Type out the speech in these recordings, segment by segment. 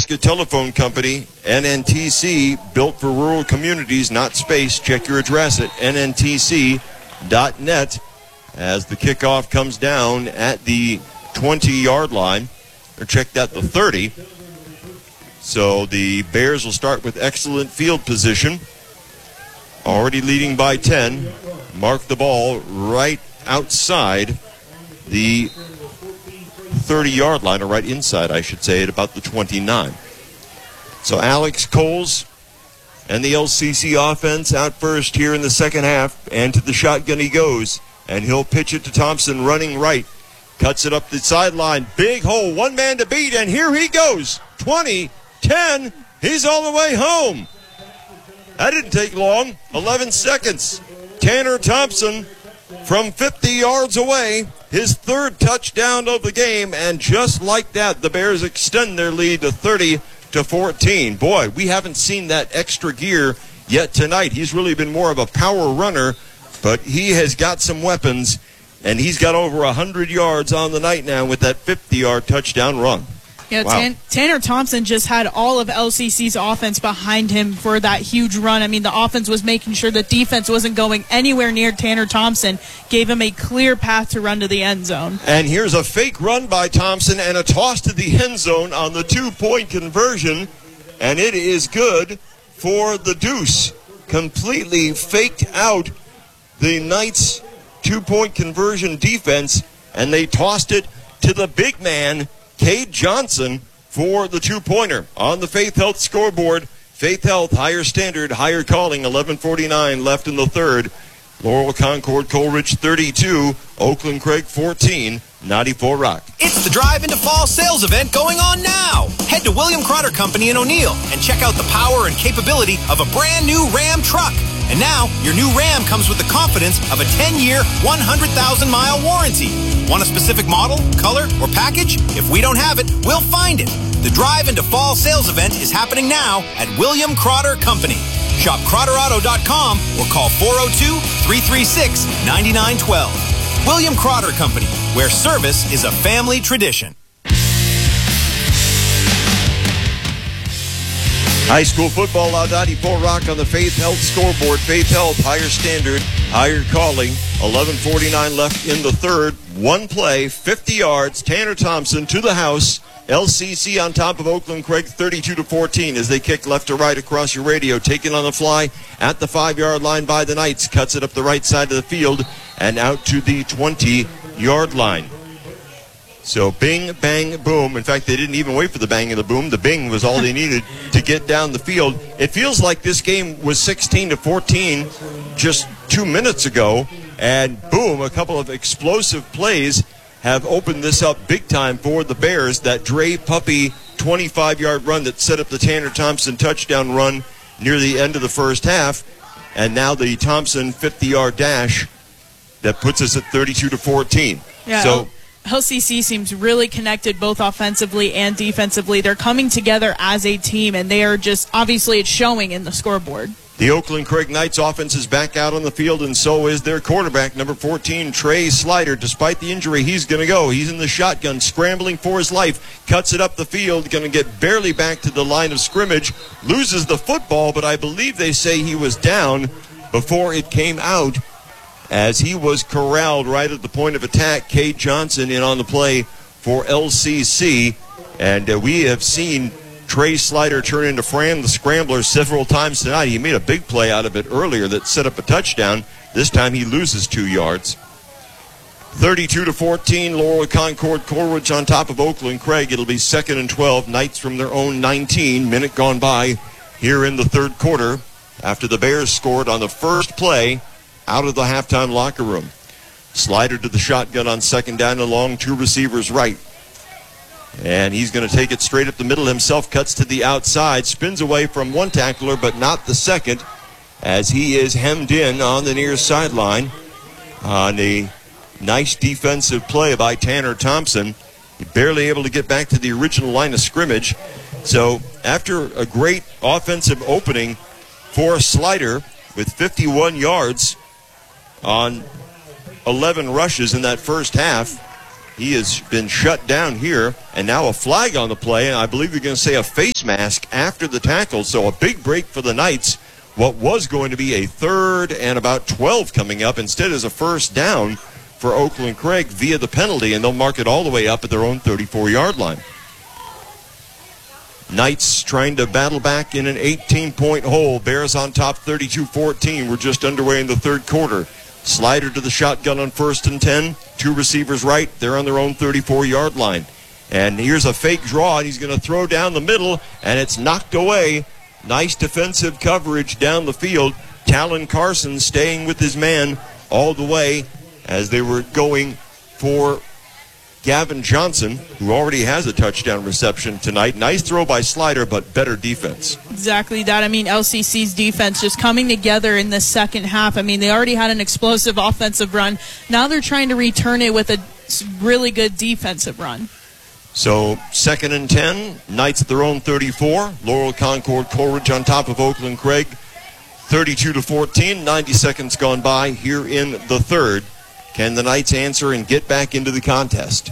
Nebraska Telephone Company, NNTC, built for rural communities, not space. Check your address at nntc.net as the kickoff comes down at the 20-yard line. Or check that, the 30. So the Bears will start with excellent field position. Already leading by 10. Mark the ball right outside the 30-yard line, or right inside, I should say, at about the 29. So Alex Coles and the LCC offense out first here in the second half, and to the shotgun he goes, and he'll pitch it to Thompson running right. Cuts it up the sideline. Big hole, one man to beat, and here he goes. 20, 10, he's all the way home. That didn't take long, 11 seconds. Tanner Thompson from 50 yards away, his third touchdown of the game, and just like that, the Bears extend their lead to 30-14. Boy, we haven't seen that extra gear yet tonight. He's really been more of a power runner, but he has got some weapons, and he's got over 100 yards on the night now with that 50-yard touchdown run. Yeah, wow. Tanner Thompson just had all of LCC's offense behind him for that huge run. I mean, the offense was making sure the defense wasn't going anywhere near Tanner Thompson, gave him a clear path to run to the end zone. And here's a fake run by Thompson and a toss to the end zone on the two-point conversion, and it is good for the Deuce. Completely faked out the Knights' two-point conversion defense, and they tossed it to the big man, Cade Johnson, for the two-pointer. On the Faith Health scoreboard, Faith Health, higher standard, higher calling, 11:49 left in the third. Laurel Concord Coleridge 32, Oakland Craig 14, 94 Rock. It's the Drive into Fall sales event going on now. Head to William Crotter Company in O'Neill and check out the power and capability of a brand new Ram truck. And now, your new Ram comes with the confidence of a 10-year, 100,000-mile warranty. Want a specific model, color, or package? If we don't have it, we'll find it. The Drive into Fall sales event is happening now at William Crotter Company. Shop CrotterAuto.com or call 402-336-9912. William Crotter Company, where service is a family tradition. High school football out 94 Rock on the Faith Health scoreboard. Faith Health, higher standard, higher calling. 11:49 left in the third. One play, 50 yards. Tanner Thompson to the house. LCC on top of Oakland Craig 32-14 as they kick left to right across your radio. Taken on the fly at the 5-yard line by the Knights. Cuts it up the right side of the field and out to the 20-yard line. So bing, bang, boom. In fact, they didn't even wait for the bang and the boom. The bing was all they needed to get down the field. It feels like this game was 16-14 just 2 minutes ago. And boom, a couple of explosive plays have opened this up big time for the Bears. That Dre Puppy 25-yard run that set up the Tanner Thompson touchdown run near the end of the first half. And now the Thompson 50-yard dash that puts us at 32-14. Yeah. So LCC seems really connected both offensively and defensively. They're coming together as a team, and they are just, obviously it's showing in the scoreboard. The Oakland Craig Knights offense is back out on the field, and so is their quarterback, number 14, Trey Slider. Despite the injury, he's going to go. He's in the shotgun, scrambling for his life, cuts it up the field, going to get barely back to the line of scrimmage, loses the football, but I believe they say he was down before it came out, as he was corralled right at the point of attack. Cade Johnson in on the play for LCC. And we have seen Trey Slider turn into Fran the Scrambler several times tonight. He made a big play out of it earlier that set up a touchdown. This time he loses 2 yards. 32-14, Laurel Concord Coleridge on top of Oakland Craig. It'll be 2nd and 12. Knights from their own 19. Minute gone by here in the third quarter after the Bears scored on the first play out of the halftime locker room. Slider to the shotgun on second down along, two receivers right. And he's going to take it straight up the middle himself, cuts to the outside, spins away from one tackler, but not the second, as he is hemmed in on the near sideline on a nice defensive play by Tanner Thompson. He barely able to get back to the original line of scrimmage. So after a great offensive opening for Slider with 51 yards on 11 rushes in that first half, He has been shut down here, and now a flag on the play, and I believe you're going to say a face mask after the tackle, so a big break for the Knights. What was going to be a 3rd and about 12 coming up instead is a first down for Oakland Craig via the penalty, and they'll mark it all the way up at their own 34-yard line. Knights trying to battle back in an 18-point hole. Bears on top 32-14. We're just underway in the third quarter. Slider to the shotgun on 1st and 10. 2 receivers right. They're on their own 34-yard line. And here's a fake draw, and he's going to throw down the middle, and it's knocked away. Nice defensive coverage down the field. Talon Carson staying with his man all the way as they were going for Gavin Johnson, who already has a touchdown reception tonight. Nice throw by Slider, but better defense. Exactly that. I mean, LCC's defense just coming together in the second half. I mean, they already had an explosive offensive run. Now they're trying to return it with a really good defensive run. So 2nd and 10, Knights at their own 34. Laurel Concord Coleridge on top of Oakland Craig. 32-14, 90 seconds gone by here in the third. Can the Knights answer and get back into the contest?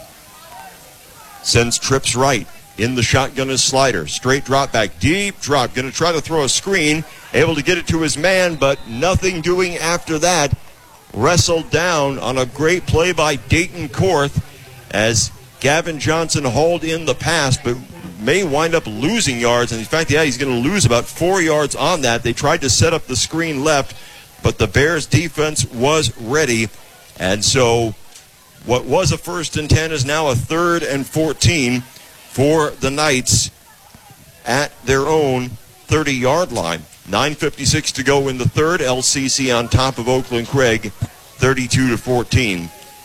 Sends trips right. In the shotgun is Slider. Straight drop back. Deep drop. Going to try to throw a screen. Able to get it to his man, but nothing doing after that. Wrestled down on a great play by Dayton Korth as Gavin Johnson hauled in the pass, but may wind up losing yards. And in fact, yeah, he's going to lose about 4 yards on that. They tried to set up the screen left, but the Bears defense was ready. And so what was a 1st and 10 is now a 3rd and 14 for the Knights at their own 30-yard line. 9:56 to go in the third. LCC on top of Oakland Craig, 32-14.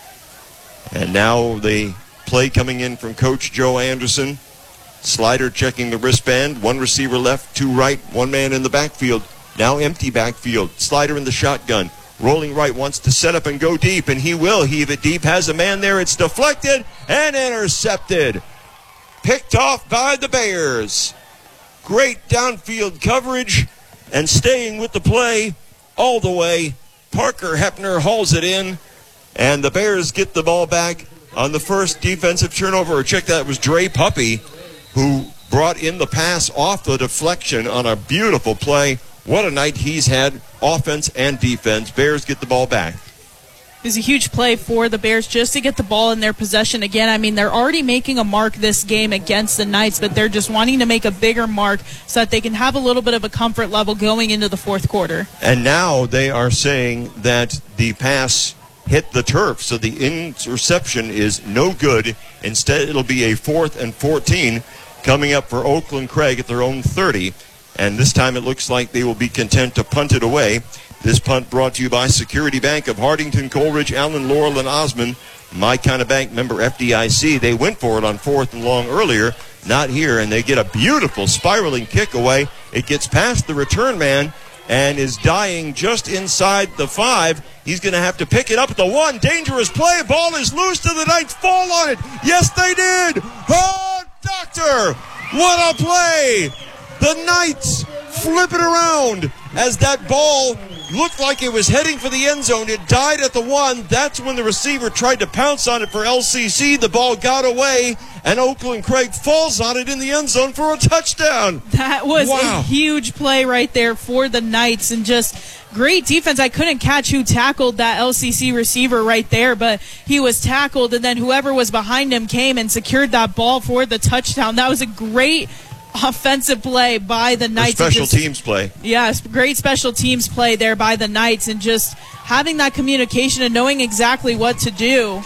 And now the play coming in from Coach Joe Anderson. Slider checking the wristband. 1 receiver left, 2 right, 1 man in the backfield. Now empty backfield. Slider in the shotgun. Rolling right, wants to set up and go deep, and he will heave it deep. Has a man there. It's deflected and intercepted. Picked off by the Bears. Great downfield coverage and staying with the play all the way. Parker Hepner hauls it in, and the Bears get the ball back on the first defensive turnover. Check that, it was Dre Puppy who brought in the pass off the deflection on a beautiful play. What a night he's had, offense and defense. Bears get the ball back. It was a huge play for the Bears just to get the ball in their possession again. I mean, they're already making a mark this game against the Knights, but they're just wanting to make a bigger mark so that they can have a little bit of a comfort level going into the fourth quarter. And now they are saying that the pass hit the turf, so the interception is no good. Instead, it'll be a 4th and 14 coming up for Oakland Craig at their own 30. And this time it looks like they will be content to punt it away. This punt brought to you by Security Bank of Hardington, Coleridge, Allen, Laurel, and Osmond. My Kind of Bank member FDIC. They went for it on 4th and long earlier. Not here, and they get a beautiful spiraling kick away. It gets past the return man and is dying just inside the 5. He's going to have to pick it up at the 1. Dangerous play. Ball is loose. To the Knights fall on it. Yes, they did. Oh, Doctor. What a play. The Knights flip it around as that ball looked like it was heading for the end zone. It died at the 1. That's when the receiver tried to pounce on it for LCC. The ball got away, and Oakland Craig falls on it in the end zone for a touchdown. That was a huge play right there for the Knights, and just great defense. I couldn't catch who tackled that LCC receiver right there, but he was tackled, and then whoever was behind him came and secured that ball for the touchdown. That was a great offensive play by the Knights. Special teams play. Yes, great special teams play there by the Knights, and just having that communication and knowing exactly what to do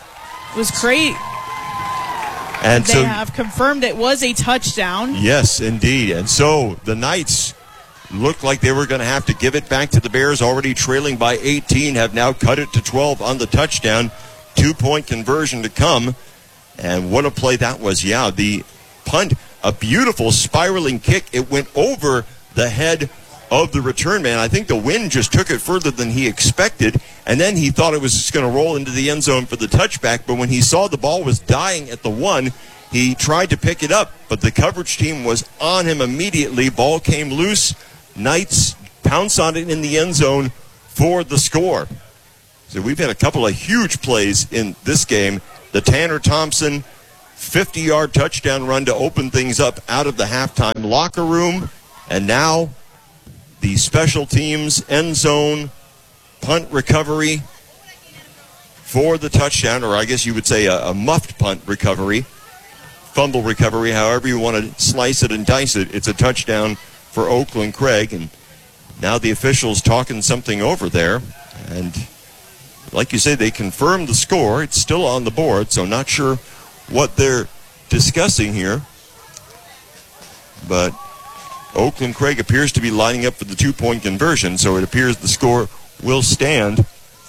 was great. And they have confirmed it was a touchdown. Yes, indeed. And so the Knights looked like they were going to have to give it back to the Bears, already trailing by 18, have now cut it to 12 on the touchdown. 2-point conversion to come. And what a play that was. Yeah, the punt, a beautiful spiraling kick. It went over the head of the return man. I think the wind just took it further than he expected, and then he thought it was just going to roll into the end zone for the touchback, but when he saw the ball was dying at the 1, he tried to pick it up, but the coverage team was on him immediately. Ball came loose. Knights pounce on it in the end zone for the score. So we've had a couple of huge plays in this game. the Tanner Thompson 50-yard touchdown run to open things up out of the halftime locker room. And now the special teams end zone punt recovery for the touchdown, or I guess you would say a muffed punt recovery, fumble recovery, however you want to slice it and dice it. It's a touchdown for Oakland Craig. And now the officials talking something over there. And like you say, they confirmed the score. It's still on the board, so not sure what they're discussing here. But Oakland Craig appears to be lining up for the 2-point conversion, so it appears the score will stand.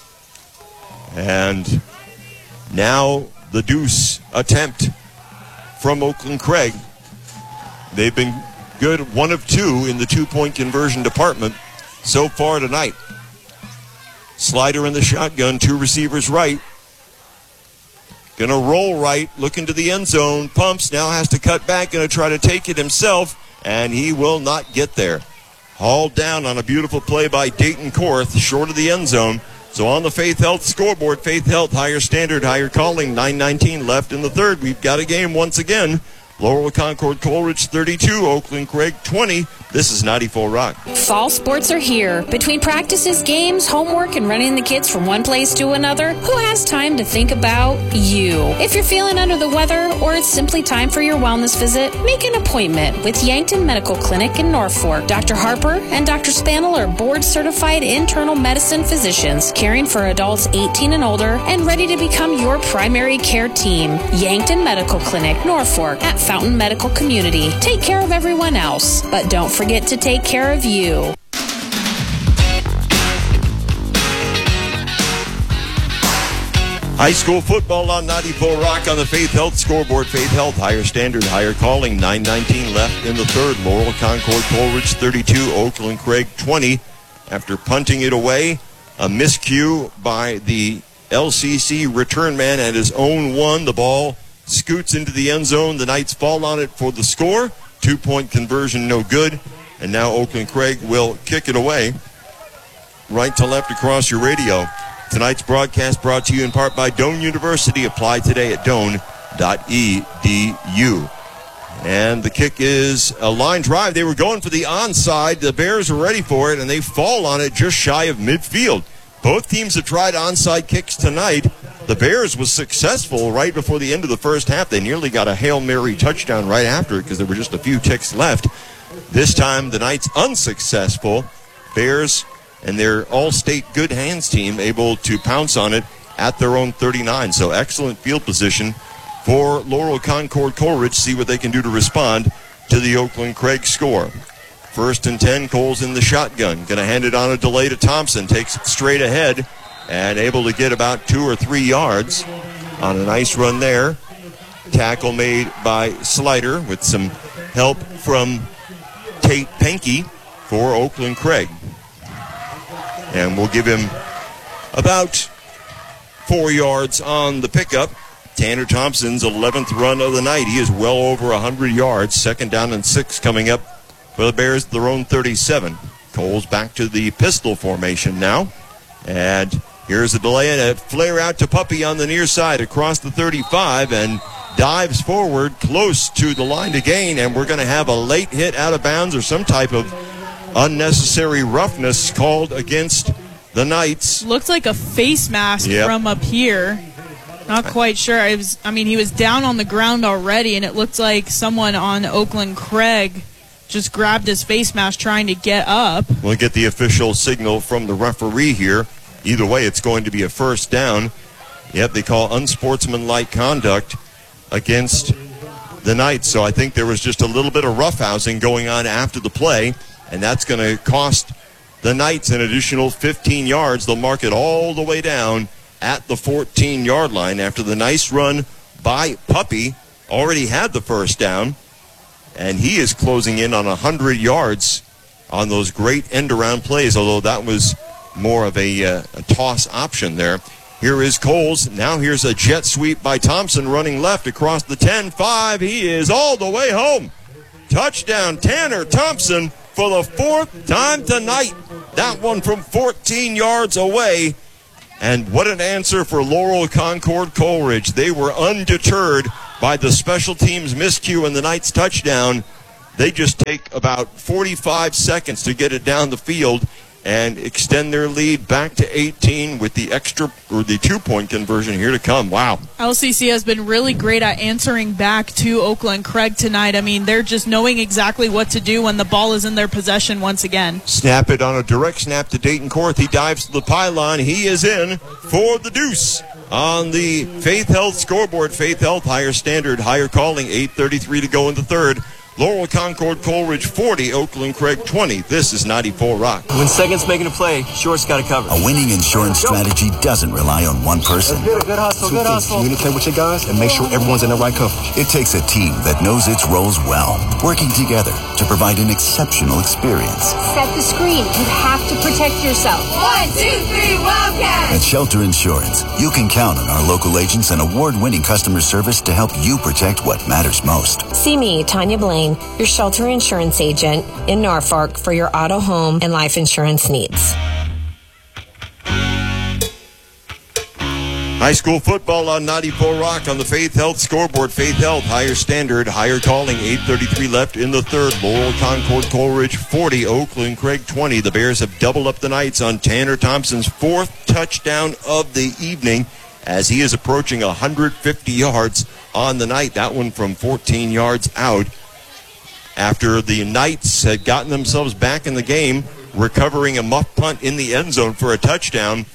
And now the deuce attempt from Oakland Craig. They've been good, 1 of 2 in the 2-point conversion department so far tonight. Slider in the shotgun, 2 receivers right. Gonna roll right, looking to the end zone. Pumps, now has to cut back, gonna try to take it himself, and he will not get there. Hauled down on a beautiful play by Dayton Korth, short of the end zone. So on the Faith Health scoreboard, Faith Health, higher standard, higher calling, 9:19 left in the third. We've got a game once again. Laurel Concord Coleridge 32, Oakland Craig 20. This is 94 Rock. Fall sports are here. Between practices, games, homework, and running the kids from one place to another, who has time to think about you? If you're feeling under the weather or it's simply time for your wellness visit, make an appointment with Yankton Medical Clinic in Norfolk. Dr. Harper and Dr. Spanel are board-certified internal medicine physicians caring for adults 18 and older and ready to become your primary care team. Yankton Medical Clinic, Norfolk, at Fountain Medical Community. Take care of everyone else, but don't forget to take care of you. High school football on 94 Rock on the Faith Health scoreboard. Faith Health, higher standard, higher calling. 9:19 left in the third. Laurel Concord Coleridge 32, Oakland Craig 20. After punting it away, a miscue by the LCC return man at his own 1. The ball scoots into the end zone. The Knights fall on it for the score. 2-point conversion, no good. And now Oakland Craig will kick it away. Right to left across your radio. Tonight's broadcast brought to you in part by Doane University. Apply today at doane.edu. And the kick is a line drive. They were going for the onside. The Bears are ready for it, and they fall on it just shy of midfield. Both teams have tried onside kicks tonight. The Bears was successful right before the end of the first half. They nearly got a Hail Mary touchdown right after it because there were just a few ticks left. This time, the Knights unsuccessful. Bears and their all-state good hands team able to pounce on it at their own 39. So excellent field position for Laurel Concord Coleridge. See what they can do to respond to the Oakland Craig score. 1st and 10, Cole's in the shotgun. Going to hand it on a delay to Thompson. Takes it straight ahead and able to get about 2 or 3 yards on a nice run there. Tackle made by Slider with some help from Tate Penke for Oakland Craig. And we'll give him about 4 yards on the pickup. Tanner Thompson's 11th run of the night. He is well over 100 yards. 2nd down and 6 coming up for the Bears at their own 37. Cole's back to the pistol formation now. And here's a delay and a flare out to Puppy on the near side across the 35 and dives forward close to the line to gain. And we're going to have a late hit out of bounds or some type of unnecessary roughness called against the Knights. Looked like a face mask from up here. Not quite sure. He was down on the ground already, and it looked like someone on Oakland Craig just grabbed his face mask trying to get up. We'll get the official signal from the referee here. Either way, it's going to be a first down. Yep, they call unsportsmanlike conduct against the Knights. So I think there was just a little bit of roughhousing going on after the play, and that's going to cost the Knights an additional 15 yards. They'll mark it all the way down at the 14-yard line after the nice run by Puppy. Already had the first down, and he is closing in on 100 yards on those great end-around plays, although that was more of a toss option there. Here is Coles. Now here's a jet sweep by Thompson running left across the 10-5. He is all the way home. Touchdown, Tanner Thompson for the 4th time tonight. That one from 14 yards away. And what an answer for Laurel Concord Coleridge. They were undeterred by the special teams miscue and the Knights touchdown. They just take about 45 seconds to get it down the field and extend their lead back to 18 with the extra or the 2-point conversion here to come. Wow. LCC has been really great at answering back to Oakland Craig tonight. I mean, they're just knowing exactly what to do when the ball is in their possession once again. Snap it on a direct snap to Dayton Korth. He dives to the pylon. He is in for the deuce on the Faith Health scoreboard. Faith Health, higher standard, higher calling, 8:33 to go in the third. Laurel Concord Coleridge 40, Oakland Craig 20. This is 94 Rock. When second's making a play, short's got to cover. A winning insurance strategy doesn't rely on one person. Good hustle, good hustle. Communicate with your guys and make sure everyone's in the right coverage. It takes a team that knows its roles well, working together to provide an exceptional experience. Set the screen. You have to protect yourself. 1, 2, 3, Wildcats! At Shelter Insurance, you can count on our local agents and award-winning customer service to help you protect what matters most. See me, Tanya Blaine, your Shelter Insurance agent in Norfolk for your auto, home, and life insurance needs. High school football on 94 Rock on the Faith Health scoreboard. Faith Health, higher standard, higher calling, 8:33 left in the third. Laurel Concord Coleridge 40, Oakland Craig 20. The Bears have doubled up the Knights on Tanner Thompson's 4th touchdown of the evening as he is approaching 150 yards on the night. That one from 14 yards out. After the Knights had gotten themselves back in the game, recovering a muff punt in the end zone for a touchdown,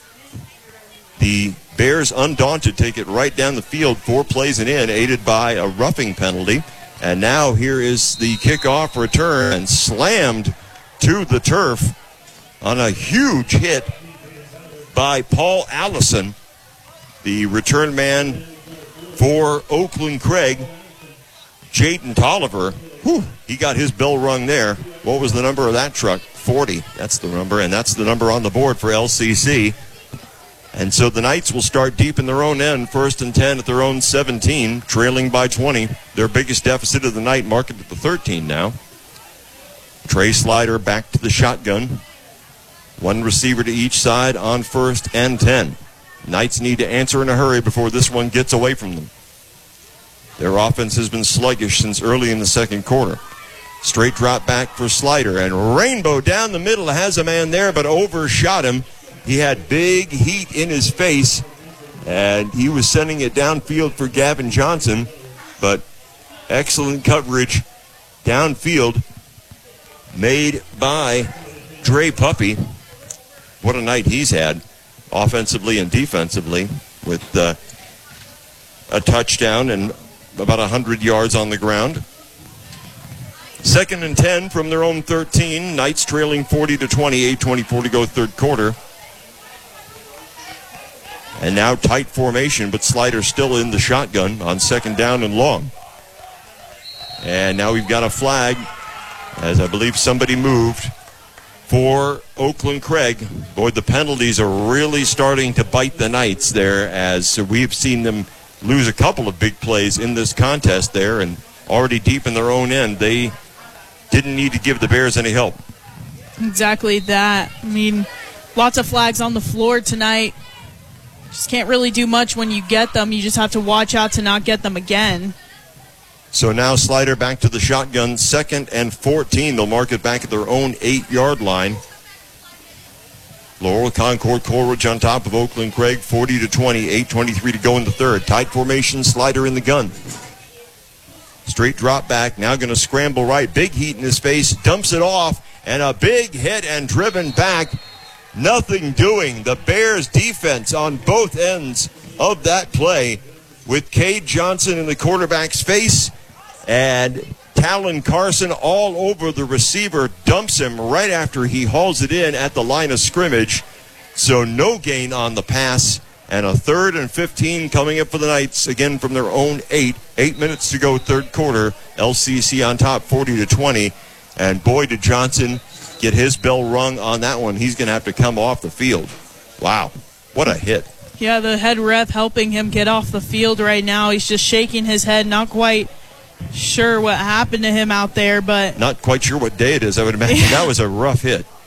the Bears, undaunted, take it right down the field, 4 plays and in, aided by a roughing penalty. And now here is the kickoff return, and slammed to the turf on a huge hit by Paul Allison, the return man for Oakland Craig. Jaden Tolliver, he got his bell rung there. What was the number of that truck? 40. That's the number, and that's the number on the board for LCC. And so the Knights will start deep in their own end, 1st and 10 at their own 17, trailing by 20. Their biggest deficit of the night, marked at the 13 now. Trey Slider back to the shotgun. 1 receiver to each side on 1st and 10. Knights need to answer in a hurry before this one gets away from them. Their offense has been sluggish since early in the second quarter. Straight drop back for Slider, and Rainbow down the middle has a man there, but overshot him. He had big heat in his face, and he was sending it downfield for Gavin Johnson, but excellent coverage downfield made by Dre Puppy. What a night he's had, offensively and defensively, with a touchdown and about 100 yards on the ground. 2nd and 10 from their own 13. Knights trailing 40-20, 8:24 to go third quarter. And now tight formation, but Slider still in the shotgun on 2nd down and long. And now we've got a flag, as I believe somebody moved for Oakland Craig. Boy, the penalties are really starting to bite the Knights there, as we've seen them lose a couple of big plays in this contest there, and already deep in their own end. They didn't need to give the Bears any help. Exactly that. I mean, lots of flags on the floor tonight. Just can't really do much when you get them. You just have to watch out to not get them again. So now Slider back to the shotgun, 2nd and 14. They'll mark it back at their own 8-yard line. Laurel Concord Coleridge on top of Oakland Craig, 40-20, 8:23 to go in the third. Tight formation, Slider in the gun. Straight drop back, now going to scramble right. Big heat in his face, dumps it off, and a big hit and driven back. Nothing doing. The Bears defense on both ends of that play, with Cade Johnson in the quarterback's face and Talon Carson all over the receiver, dumps him right after he hauls it in at the line of scrimmage. So no gain on the pass, and a 3rd and 15 coming up for the Knights, again from their own 8. 8 minutes to go third quarter. LCC on top, 40-20. And boy, did Johnson get his bell rung on that one. He's going to have to come off the field. Wow, what a hit. Yeah, the head ref helping him get off the field right now. He's just shaking his head, not quite sure what happened to him out there, but not quite sure what day it is. I would imagine that was a rough hit.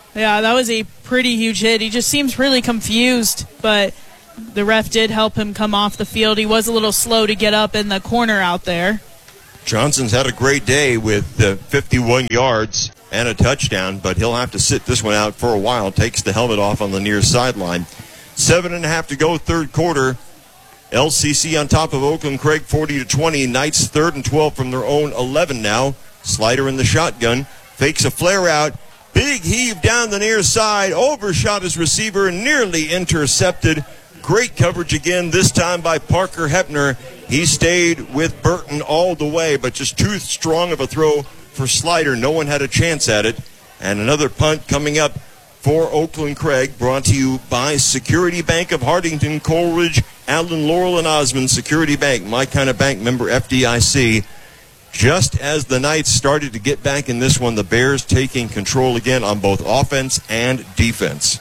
Yeah, that was a pretty huge hit. He just seems really confused, but the ref did help him come off the field. He was a little slow to get up in the corner out there. Johnson's had a great day with 51 yards and a touchdown, but he'll have to sit this one out for a while. Takes the helmet off on the near sideline. 7.5 to go, third quarter. LCC on top of Oakland Craig, 40-20. Knights 3rd and 12 from their own 11 now. Slider in the shotgun. Fakes a flare out. Big heave down the near side. Overshot his receiver. Nearly intercepted. Great coverage again, this time by Parker Hepner. He stayed with Burton all the way, but just too strong of a throw for Slider. No one had a chance at it. And another punt coming up for Oakland Craig, brought to you by Security Bank of Hartington, Coleridge, Allen, Laurel, and Osmond. Security Bank, my kind of bank, member FDIC. Just as the Knights started to get back in this one, the Bears taking control again on both offense and defense.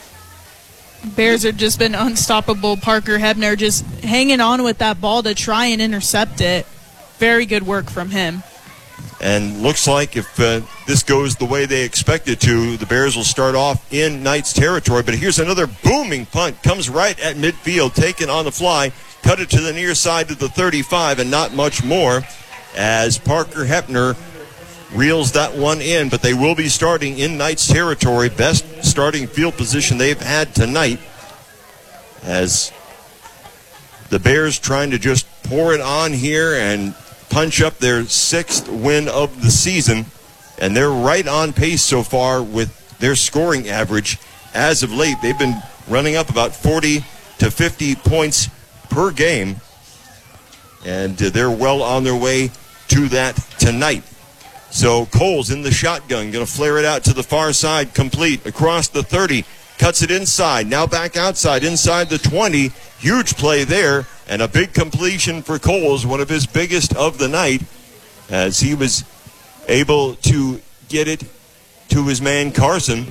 Bears have just been unstoppable. Parker Hepner just hanging on with that ball to try and intercept it. Very good work from him. And looks like if this goes the way they expect it to, the Bears will start off in Knights territory. But here's another booming punt. Comes right at midfield, taken on the fly. Cut it to the near side to the 35 and not much more as Parker Hepner reels that one in. But they will be starting in Knights territory. Best starting field position they've had tonight as the Bears trying to just pour it on here and punch up their 6th win of the season, and they're right on pace so far with their scoring average. As of late, they've been running up about 40 to 50 points per game, and they're well on their way to that tonight. So Coles in the shotgun, going to flare it out to the far side, complete across the 30, cuts it inside, now back outside, inside the 20. Huge play there, and a big completion for Coles, one of his biggest of the night, as he was able to get it to his man Carson.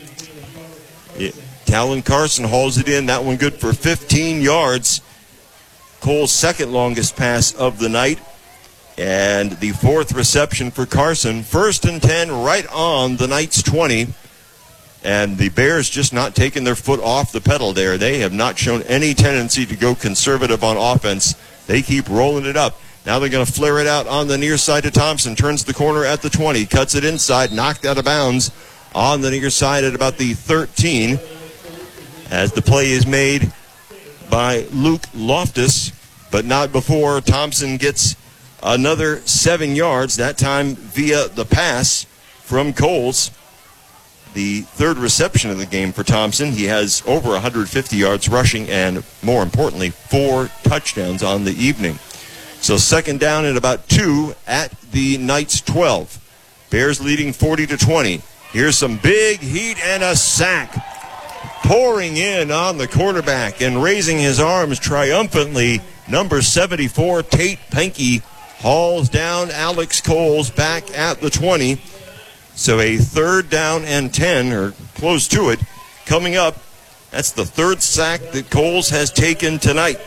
Talon Carson hauls it in. That one good for 15 yards. Coles' second longest pass of the night, and the 4th reception for Carson. 1st and 10 right on the Knights' 20. And the Bears just not taking their foot off the pedal there. They have not shown any tendency to go conservative on offense. They keep rolling it up. Now they're going to flare it out on the near side to Thompson. Turns the corner at the 20. Cuts it inside. Knocked out of bounds on the near side at about the 13. As the play is made by Luke Loftus, but not before Thompson gets another 7 yards, that time via the pass from Coles. The 3rd reception of the game for Thompson. He has over 150 yards rushing and, more importantly, 4 touchdowns on the evening. So 2nd down at about 2 at the Knights' 12. Bears leading 40-20. Here's some big heat and a sack. Pouring in on the quarterback and raising his arms triumphantly. Number 74, Tate Penke, hauls down Alex Coles back at the 20. So a 3rd down and 10, or close to it, coming up. That's the 3rd sack that Coles has taken tonight.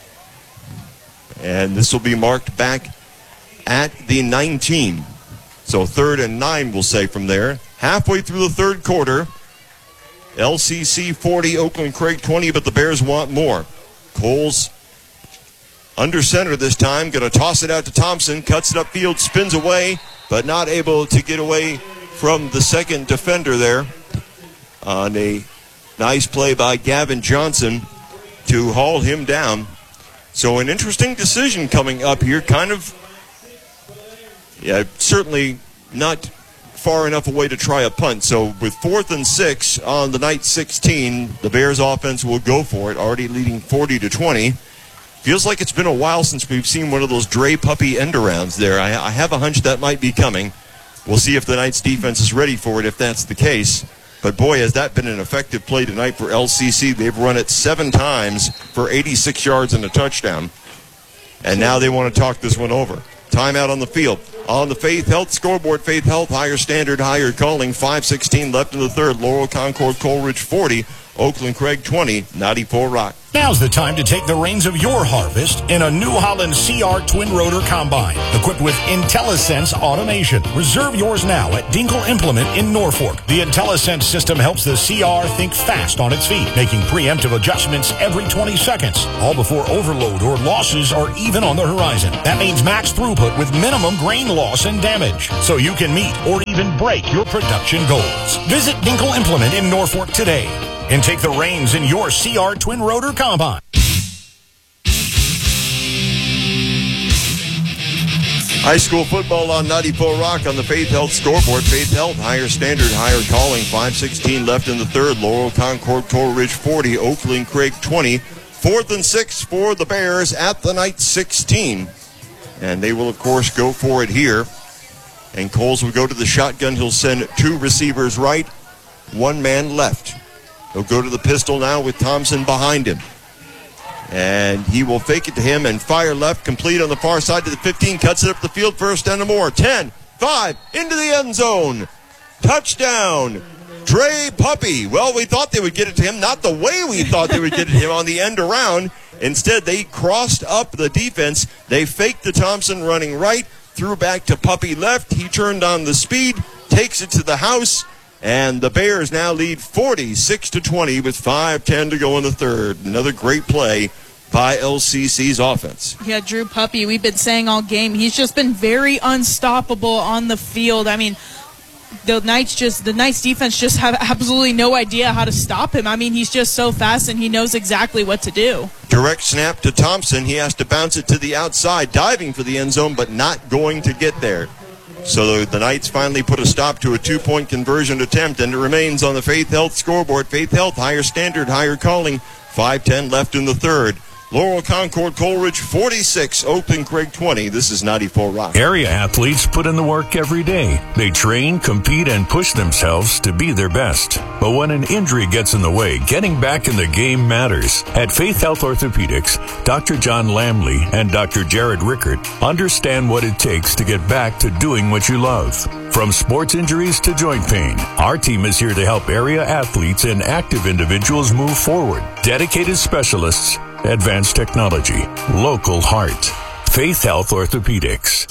And this will be marked back at the 19. So 3rd and 9, we'll say from there. Halfway through the 3rd quarter, LCC 40, Oakland Craig 20, but the Bears want more. Coles under center this time, going to toss it out to Thompson, cuts it upfield, spins away, but not able to get away from the 2nd defender there on a nice play by Gavin Johnson to haul him down. So an interesting decision coming up here. Kind of, certainly not far enough away to try a punt. So with 4th and 6 on the Knights 16, the Bears offense will go for it, already leading 40-20. Feels like it's been a while since we've seen one of those Dre Puppy end-arounds there. I have a hunch that might be coming. We'll see if the Knights defense is ready for it if that's the case. But boy, has that been an effective play tonight for LCC. They've run it 7 times for 86 yards and a touchdown. And now they want to talk this one over. Timeout on the field. On the Faith Health scoreboard, Faith Health, higher standard, higher calling. 5:16 left in the 3rd. Laurel Concord Coleridge 40. Oakland Craig 20, 94 Rock. Now's the time to take the reins of your harvest in a New Holland CR Twin Rotor Combine, equipped with IntelliSense automation. Reserve yours now at Dinkle Implement in Norfolk. The IntelliSense system helps the CR think fast on its feet, making preemptive adjustments every 20 seconds, all before overload or losses are even on the horizon. That means max throughput with minimum grain loss and damage, so you can meet or even break your production goals. Visit Dinkle Implement in Norfolk today and take the reins in your CR Twin Rotor Combine. High school football on 94 Rock on the Faith Health scoreboard. Faith Health, higher standard, higher calling. 5:16 left in the third. Laurel Concord, Coral Ridge 40, Oakland Craig 20. 4th and 6 for the Bears at the night 16. And they will, of course, go for it here. And Coles will go to the shotgun. He'll send 2 receivers right, 1 man left. He'll go to the pistol now with Thompson behind him. And he will fake it to him and fire left, complete on the far side to the 15, cuts it up the field, first down and more. 10, 5, into the end zone. Touchdown, Trey Puppy. Well, we thought they would get it to him, not the way we thought they would get it to him on the end around. Instead, they crossed up the defense. They faked the Thompson running right, threw back to Puppy left. He turned on the speed, takes it to the house. And the Bears now lead 46-20 with 5:10 to go in the third. Another great play by LCC's offense. Yeah, Drew Puppy, we've been saying all game, he's just been very unstoppable on the field. I mean, the Knights defense just have absolutely no idea how to stop him. I mean, he's just so fast and he knows exactly what to do. Direct snap to Thompson. He has to bounce it to the outside, diving for the end zone, but not going to get there. So the Knights finally put a stop to a 2-point conversion attempt, and it remains on the Faith Health scoreboard. Faith Health, higher standard, higher calling. 5:10 left in the third. Laurel Concord, Coleridge 46, Oakland Craig 20. This is 94 Rock. Area athletes put in the work every day. They train, compete, and push themselves to be their best. But when an injury gets in the way, getting back in the game matters. At Faith Health Orthopedics, Dr. John Lamley and Dr. Jared Rickert understand what it takes to get back to doing what you love. From sports injuries to joint pain, our team is here to help area athletes and active individuals move forward. Dedicated specialists, advanced technology, local heart. Faith Health Orthopedics.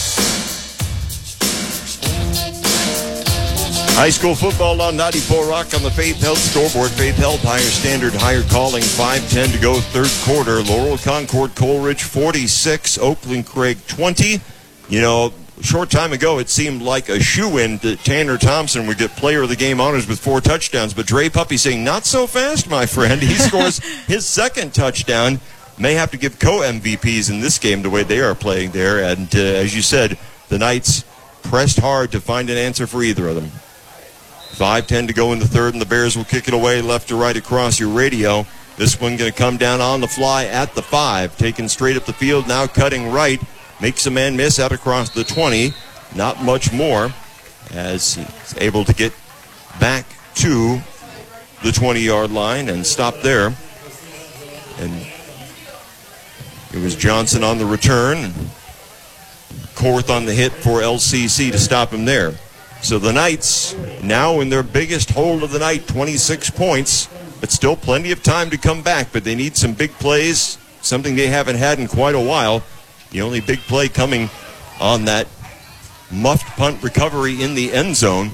High school football on 94 Rock on the Faith Health scoreboard. Faith Health, higher standard, higher calling. 5:10 to go, third quarter. Laurel Concord, Coleridge 46, Oakland Craig 20. You know, a short time ago, it seemed like a shoo-in that Tanner Thompson would get player of the game honors with 4 touchdowns. But Dre Puppy saying, not so fast, my friend. He scores his second touchdown. May have to give co-MVPs in this game the way they are playing there. And as you said, the Knights pressed hard to find an answer for either of them. 5:10 to go in the third, and the Bears will kick it away left to right across your radio. This one going to come down on the fly at the 5. Taken straight up the field, now cutting right. Makes a man miss out across the 20. Not much more as he's able to get back to the 20-yard line and stop there. And it was Johnson on the return. Korth on the hit for LCC to stop him there. So the Knights now in their biggest hold of the night, 26 points. But still plenty of time to come back. But they need some big plays, something they haven't had in quite a while. The only big play coming on that muffed punt recovery in the end zone.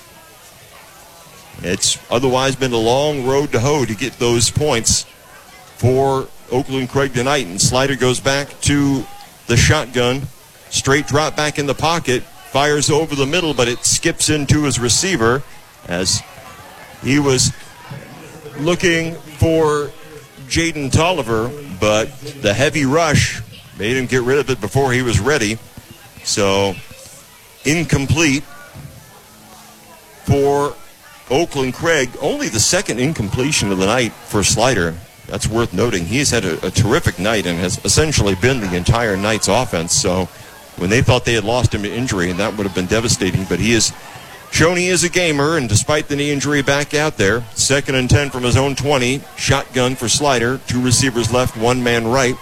It's otherwise been a long road to hoe to get those points for Oakland Craig tonight. And Slider goes back to the shotgun. Straight drop back in the pocket. Fires over the middle, but it skips into his receiver as he was looking for Jaden Tolliver, but the heavy rush made him get rid of it before he was ready. So, incomplete for Oakland Craig. Only the second incompletion of the night for Slider. That's worth noting. He's had a terrific night and has essentially been the entire Knights offense. So, when they thought they had lost him to injury, and that would have been devastating, but he has shown he is a gamer, and despite the knee injury, back out there. 2nd and 10 from his own 20. Shotgun for Slider. 2 receivers left, 1 man right.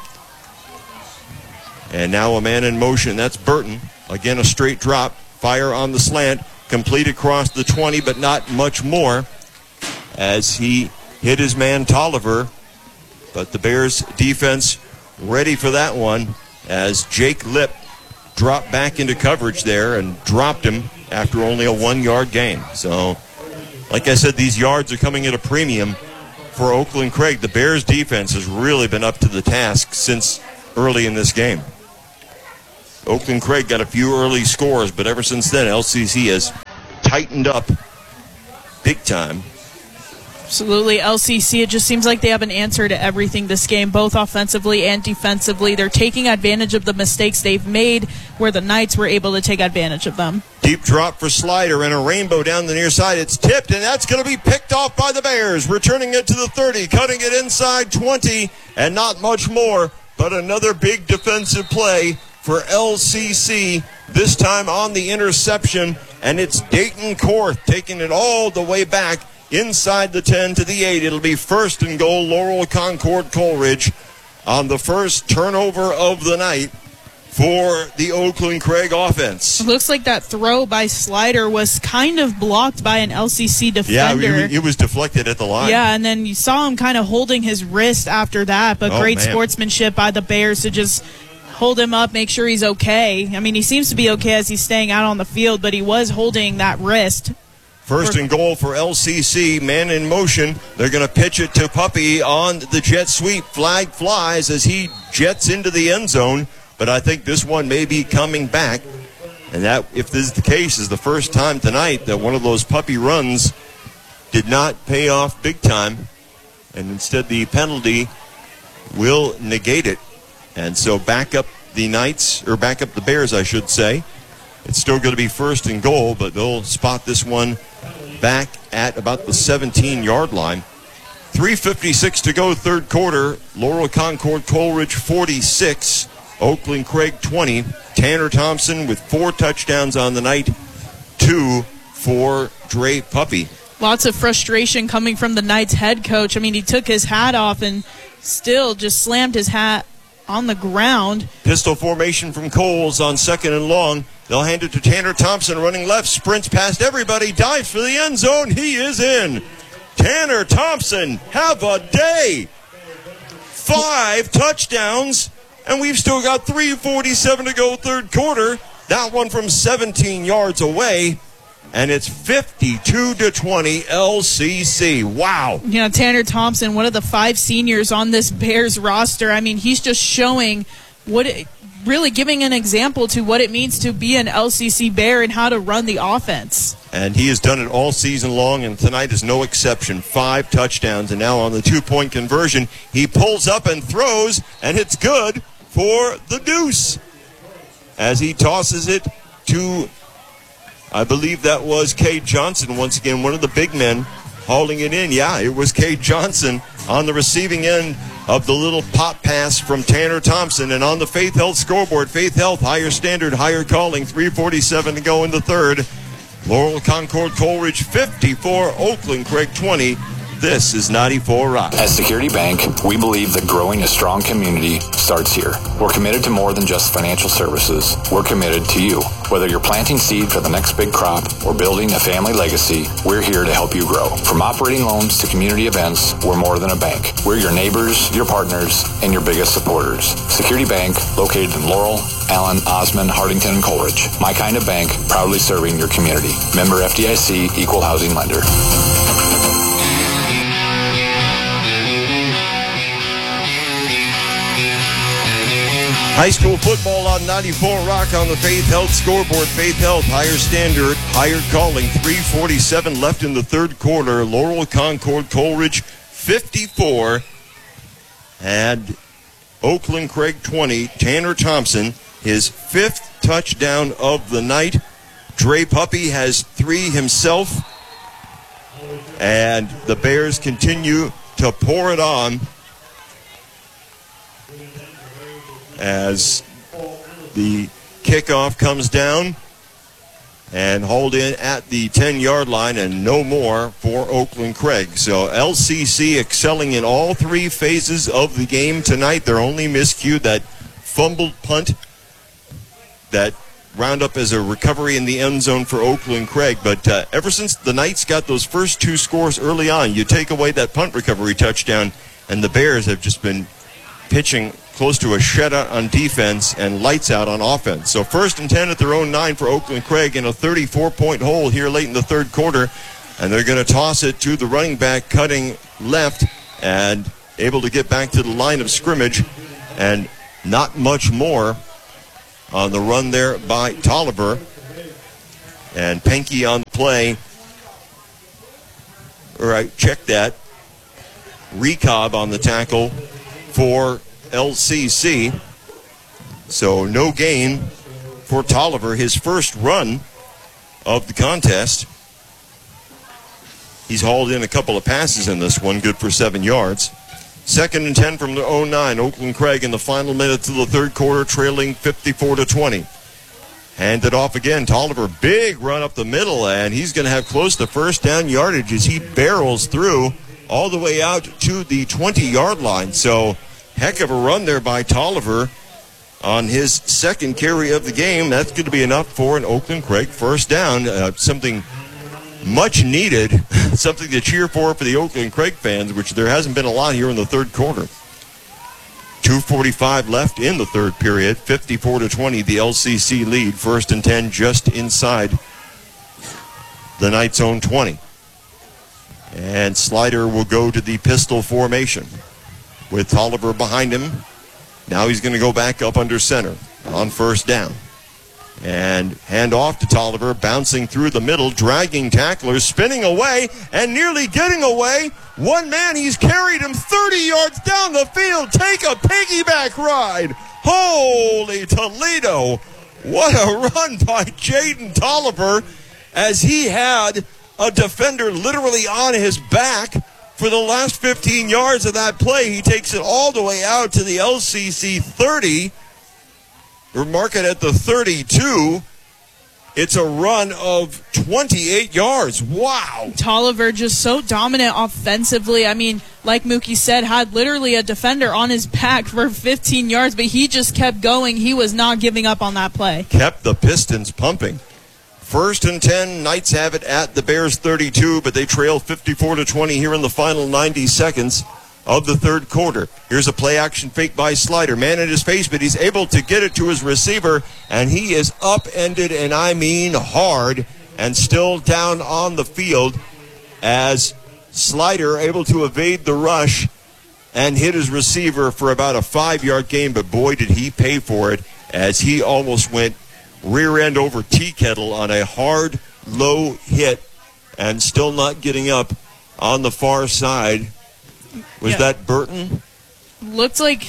And now a man in motion. That's Burton. Again, a straight drop. Fire on the slant. Complete across the 20, but not much more as he hit his man Tolliver, but the Bears defense ready for that one as Jake Lipp dropped back into coverage there and dropped him after only a 1-yard gain. So, like I said, these yards are coming at a premium for Oakland Craig. The Bears defense has really been up to the task since early in this game. Oakland Craig got a few early scores, but ever since then, LCC has tightened up big time. Absolutely. LCC, it just seems like they have an answer to everything this game, both offensively and defensively. They're taking advantage of the mistakes they've made where the Knights were able to take advantage of them. Deep drop for Slider and a rainbow down the near side. It's tipped, and that's going to be picked off by the Bears. Returning it to the 30, cutting it inside 20, and not much more, but another big defensive play for LCC, this time on the interception, and it's Dayton Korth taking it all the way back inside the 10 to the 8. It'll be first and goal, Laurel Concord Coleridge on the first turnover of the night for the Oakland Craig offense. It looks like that throw by Slider was kind of blocked by an LCC defender. Yeah, it was deflected at the line. Yeah, and then you saw him kind of holding his wrist after that, but great sportsmanship by the Bears to just hold him up, make sure he's okay. I mean, he seems to be okay as he's staying out on the field, but he was holding that wrist. First and goal for LCC, man in motion. They're going to pitch it to Puppy on the jet sweep. Flag flies as he jets into the end zone, but I think this one may be coming back. And that, if this is the case, is the first time tonight that one of those Puppy runs did not pay off big time, and instead the penalty will negate it. And so back up the Knights, or back up the Bears, I should say. It's still going to be first and goal, but they'll spot this one back at about the 17-yard line. 3:56 to go, third quarter. Laurel Concord Coleridge 46, Oakland Craig 20. Tanner Thompson with 4 touchdowns on the night, 2 for Dre Puppy. Lots of frustration coming from the Knights head coach. I mean, he took his hat off and still just slammed his hat on the ground. Pistol formation from Coles on second and long. They'll hand it to Tanner Thompson, running left, sprints past everybody, dives for the end zone. He is in. Tanner Thompson, have a day. 5 touchdowns, and we've still got 3:47 to go, third quarter. That one from 17 yards away. And it's 52-20 LCC. Wow. Yeah, Tanner Thompson, one of the 5 seniors on this Bears roster. I mean, he's just showing really giving an example to what it means to be an LCC Bear and how to run the offense. And he has done it all season long, and tonight is no exception. 5 touchdowns, and now on the 2-point conversion, he pulls up and throws, and it's good for the deuce as he tosses it to, I believe that was Cade Johnson, once again, one of the big men hauling it in. Yeah, it was Cade Johnson on the receiving end of the little pop pass from Tanner Thompson. And on the Faith Health scoreboard, Faith Health, higher standard, higher calling, 3:47 to go in the third. Laurel Concord Coleridge 54, Oakland Craig 20. This is 94 Rock. At Security Bank, we believe that growing a strong community starts here. We're committed to more than just financial services. We're committed to you. Whether you're planting seed for the next big crop or building a family legacy, we're here to help you grow. From operating loans to community events, we're more than a bank. We're your neighbors, your partners, and your biggest supporters. Security Bank, located in Laurel, Allen, Osmond, Hardington, and Coleridge. My kind of bank, proudly serving your community. Member FDIC, Equal Housing Lender. High school football on 94 Rock on the Faith Health scoreboard. Faith Health, higher standard, higher calling. 3:47 left in the third quarter. Laurel Concord Coleridge 54 and Oakland Craig 20. Tanner Thompson, his 5th touchdown of the night. Dre Puppy has 3 himself. And the Bears continue to pour it on as the kickoff comes down and hauled in at the 10-yard line, and no more for Oakland Craig. So LCC excelling in all 3 phases of the game tonight. Their only miscue, that fumbled punt that round up as a recovery in the end zone for Oakland Craig. But ever since the Knights got those first two scores early on, you take away that punt recovery touchdown, and the Bears have just been pitching close to a shutout on defense and lights out on offense. So 1st and 10 at their own 9 for Oakland Craig in a 34-point hole here late in the third quarter. And they're going to toss it to the running back cutting left and able to get back to the line of scrimmage. And not much more on the run there by Tolliver. And Penke on the play. All right, check that. Recob on the tackle for LCC. So no gain for Tolliver. His first run of the contest. He's hauled in a couple of passes in this one, good for 7 yards. 2nd and 10 from the 09. Oakland Craig in the final minutes of the third quarter, trailing 54-20. Handed off again. Tolliver, big run up the middle, and he's going to have close to first down yardage as he barrels through all the way out to the 20-yard line. So heck of a run there by Tolliver on his second carry of the game. That's going to be enough for an Oakland Craig first down. Something much needed, something to cheer for the Oakland Craig fans, which there hasn't been a lot here in the third quarter. 2:45 left in the third period. 54-20, the LCC lead. 1st and 10 just inside the Knights' own 20. And Slider will go to the pistol formation with Tolliver behind him. Now he's going to go back up under center on first down. And hand off to Tolliver, bouncing through the middle, dragging tacklers, spinning away, and nearly getting away. One man, he's carried him 30 yards down the field. Take a piggyback ride. Holy Toledo. What a run by Jaden Tolliver, as he had a defender literally on his back for the last 15 yards of that play. He takes it all the way out to the LCC 30. We're marking at the 32. It's a run of 28 yards. Wow. Tolliver just so dominant offensively. I mean, like Mookie said, had literally a defender on his back for 15 yards, but he just kept going. He was not giving up on that play. Kept the Pistons pumping. 1st and 10, Knights have it at the Bears 32, but they trail 54-20 here in the final 90 seconds of the third quarter. Here's a play-action fake by Slider. Man in his face, but he's able to get it to his receiver, and he is upended, and I mean hard, and still down on the field as Slider able to evade the rush and hit his receiver for about a 5-yard gain, but boy, did he pay for it as he almost went rear end over tea kettle on a hard, low hit and still not getting up on the far side. Was that Burton? Looks like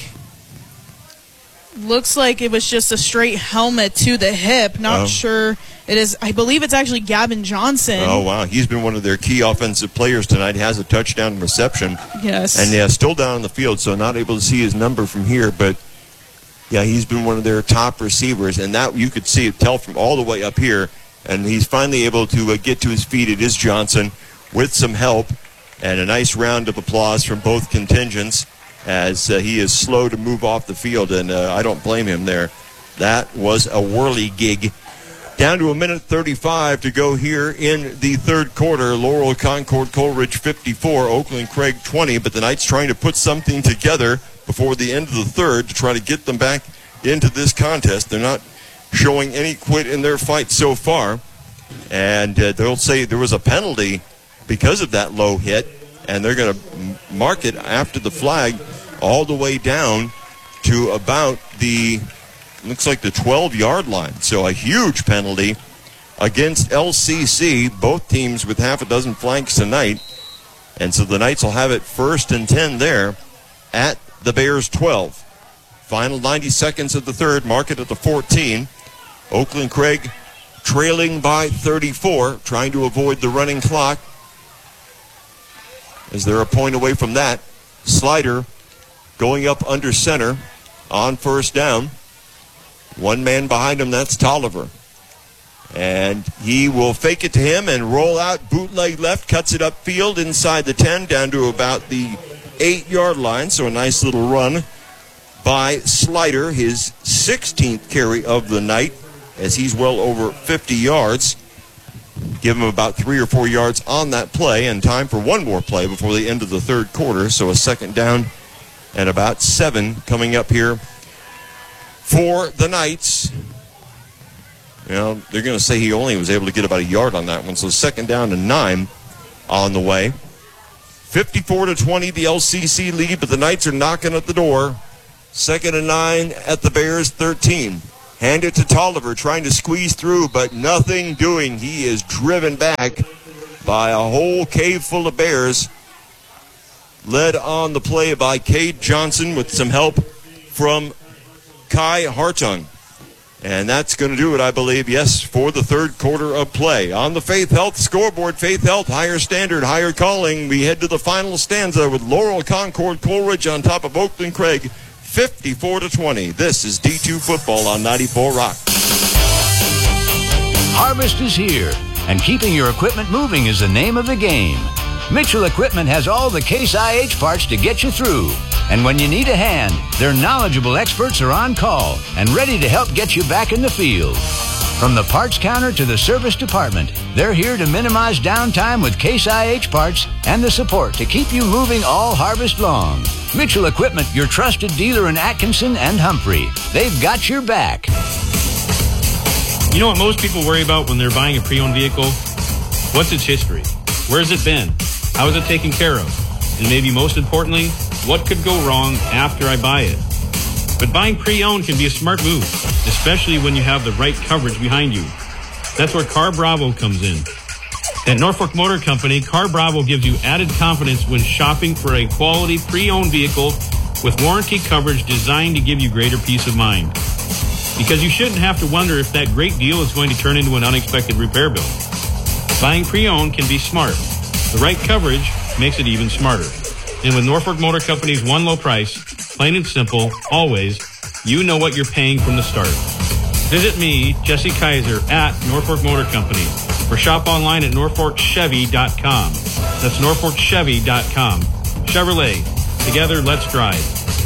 it was just a straight helmet to the hip. Not sure it is. I believe it's actually Gavin Johnson. Oh, wow. He's been one of their key offensive players tonight. Has a touchdown reception. Yes. And still down on the field, so not able to see his number from here. But, yeah, he's been one of their top receivers. And that you could tell from all the way up here. And he's finally able to get to his feet. It is Johnson with some help. And a nice round of applause from both contingents as he is slow to move off the field, and I don't blame him there. That was a whirly gig. Down to 1:35 to go here in the third quarter. Laurel Concord Coleridge 54, Oakland Craig 20, but the Knights trying to put something together before the end of the third to try to get them back into this contest. They're not showing any quit in their fight so far, and they'll say there was a penalty because of that low hit, and they're going to mark it after the flag all the way down to about looks like the 12-yard line. So a huge penalty against LCC, both teams with half a dozen flags tonight. And so the Knights will have it 1st and 10 there at the Bears 12. Final 90 seconds of the third, mark it at the 14. Oakland Craig trailing by 34, trying to avoid the running clock. As they're a point away from that. Slider going up under center on first down. One man behind him, that's Tolliver. And he will fake it to him and roll out, bootleg left, cuts it upfield inside the 10 down to about the 8-yard line. So a nice little run by Slider, his 16th carry of the night. as he's well over 50 yards. Give him about 3 or 4 yards on that play, and time for one more play before the end of the third quarter. So a second down and about 7 coming up here for the Knights. You know, they're going to say he only was able to get about a yard on that one. So second down and 9 on the way. 54-20, the LCC lead, but the Knights are knocking at the door. Second and 9 at the Bears 13. Hand it to Tolliver, trying to squeeze through, but nothing doing. He is driven back by a whole cave full of Bears. Led on the play by Cade Johnson with some help from Kai Hartung. And that's going to do it, I believe, yes, for the third quarter of play. On the Faith Health scoreboard, Faith Health, higher standard, higher calling. We head to the final stanza with Laurel Concord Coleridge on top of Oakland Craig. 54-20. This is D2 football on 94 Rock. Harvest is here, and keeping your equipment moving is the name of the game. Mitchell Equipment has all the Case IH parts to get you through. And when you need a hand, their knowledgeable experts are on call and ready to help get you back in the field. From the parts counter to the service department, they're here to minimize downtime with Case IH parts and the support to keep you moving all harvest long. Mitchell Equipment, your trusted dealer in Atkinson and Humphrey. They've got your back. You know what most people worry about when they're buying a pre-owned vehicle? What's its history? Where's it been? How is it taken care of? And maybe most importantly, what could go wrong after I buy it? But buying pre-owned can be a smart move, especially when you have the right coverage behind you. That's where Car Bravo comes in. At Norfolk Motor Company, Car Bravo gives you added confidence when shopping for a quality pre-owned vehicle with warranty coverage designed to give you greater peace of mind. Because you shouldn't have to wonder if that great deal is going to turn into an unexpected repair bill. Buying pre-owned can be smart. The right coverage makes it even smarter. And with Norfolk Motor Company's one low price, plain and simple, always, you know what you're paying from the start. Visit me, Jesse Kaiser, at Norfolk Motor Company, or shop online at NorfolkChevy.com. That's NorfolkChevy.com. Chevrolet. Together, let's drive.